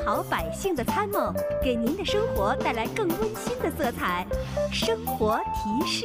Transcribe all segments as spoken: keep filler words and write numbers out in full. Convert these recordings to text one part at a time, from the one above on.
好百姓的参谋，给您的生活带来更温馨的色彩。生活提示。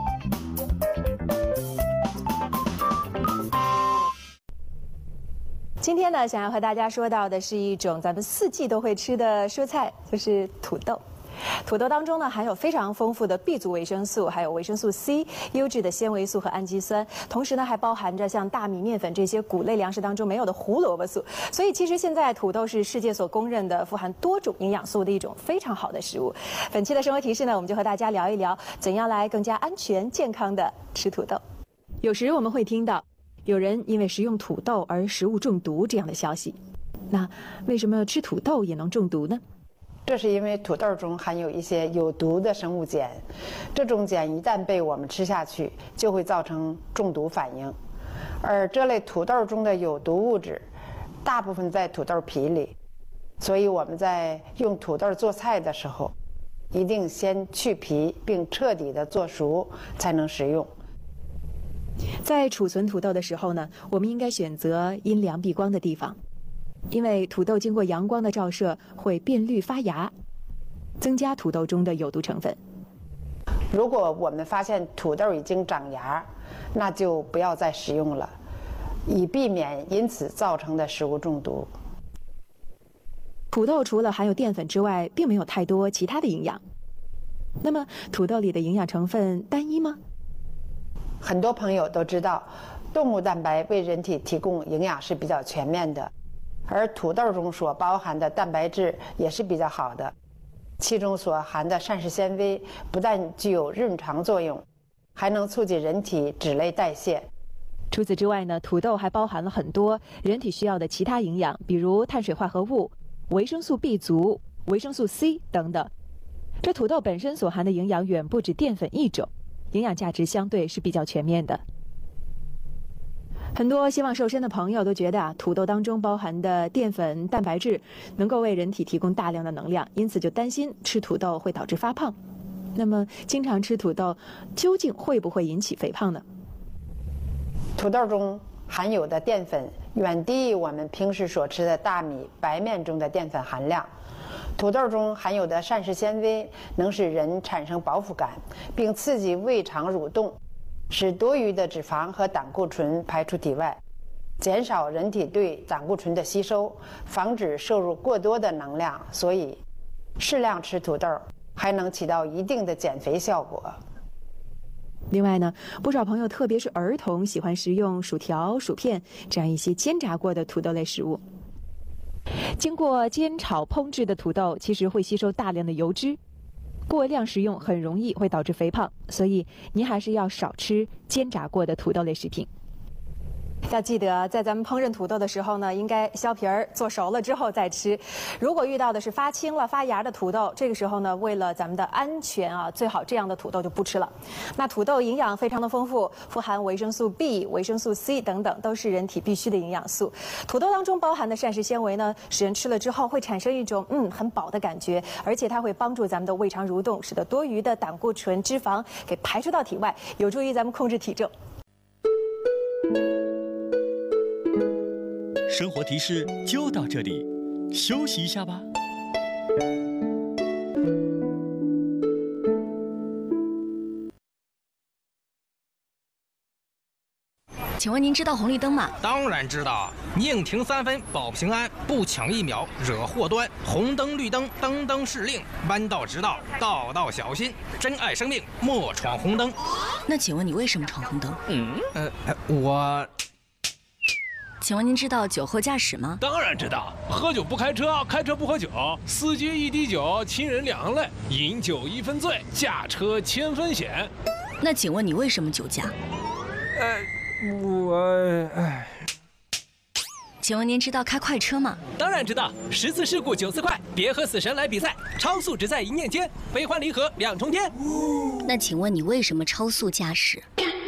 今天呢，想要和大家说到的是一种咱们四季都会吃的蔬菜，就是土豆。土豆当中呢，含有非常丰富的 B 族维生素，还有维生素 C、优质的纤维素和氨基酸，同时呢，还包含着像大米、面粉这些谷类粮食当中没有的胡萝卜素。所以，其实现在土豆是世界所公认的富含多种营养素的一种非常好的食物。本期的生活提示呢，我们就和大家聊一聊怎样来更加安全健康的吃土豆。有时我们会听到有人因为食用土豆而食物中毒这样的消息，那为什么吃土豆也能中毒呢？ 这是因为土豆中含有一些有毒的生物碱，这种碱一旦被我们吃下去，就会造成中毒反应。而这类土豆中的有毒物质，大部分在土豆皮里，所以我们在用土豆做菜的时候，一定先去皮并彻底的做熟，才能食用。 在储存土豆的时候呢，我们应该选择阴凉避光的地方，因为土豆经过阳光的照射会变绿发芽，增加土豆中的有毒成分。 如果我们发现土豆已经长芽，那就不要再食用了，以避免因此造成的食物中毒。 土豆除了含有淀粉之外，并没有太多其他的营养。那么，土豆里的营养成分单一吗？ 很多朋友都知道，动物蛋白为人体提供营养是比较全面的，而土豆中所包含的蛋白质也是比较好的，其中所含的膳食纤维不但具有润肠作用，还能促进人体脂类代谢。 除此之外呢，土豆还包含了很多人体需要的其他营养，比如碳水化合物、维生素 B 族、维生素 C 等等。这土豆本身所含的营养远不止淀粉一种，营养价值相对是比较全面的。很多希望瘦身的朋友都觉得啊，土豆当中包含的淀粉、蛋白质能够为人体提供大量的能量，因此就担心吃土豆会导致发胖。那么，经常吃土豆究竟会不会引起肥胖呢？ 土豆中含有的淀粉远低于我们平时所吃的大米、白面中的淀粉含量。土豆中含有的膳食纤维能使人产生饱腹感，并刺激胃肠蠕动，使多余的脂肪和胆固醇排出体外，减少人体对胆固醇的吸收，防止摄入过多的能量。所以，适量吃土豆还能起到一定的减肥效果。 另外呢，不少朋友，特别是儿童，喜欢食用薯条、薯片这样一些煎炸过的土豆类食物。经过煎炒烹制的土豆其实会吸收大量的油脂，过量食用很容易会导致肥胖，所以您还是要少吃煎炸过的土豆类食品。要记得，在咱们烹饪土豆的时候呢，应该削皮儿，做熟了之后再吃。如果遇到的是发青了、发芽的土豆，这个时候呢，为了咱们的安全啊，最好这样的土豆就不吃了。那土豆营养非常的丰富，富含维生素 B、维生素 C 等等，都是人体必需的营养素。土豆当中包含的膳食纤维呢，使人吃了之后会产生一种嗯很饱的感觉，而且它会帮助咱们的胃肠蠕动，使得多余的胆固醇、脂肪给排出到体外，有助于咱们控制体重。 生活提示就到这里，休息一下吧。 请问您知道红绿灯吗？ 当然知道，宁停三分保平安，不抢一秒惹祸端。红灯绿灯灯灯是令，弯道直道道道小心。珍爱生命，莫闯红灯。 那请问你为什么闯红灯？ 嗯，呃，我。 请问您知道酒后驾驶吗？ 当然知道，喝酒不开车，开车不喝酒，司机一滴酒，亲人两泪，饮酒一分醉，驾车千分险。 那请问你为什么酒驾？ 呃，我唉。 请问您知道开快车吗？ 当然知道，十次事故九次快，别和死神来比赛，超速只在一念间，悲欢离合两重天。 那请问你为什么超速驾驶？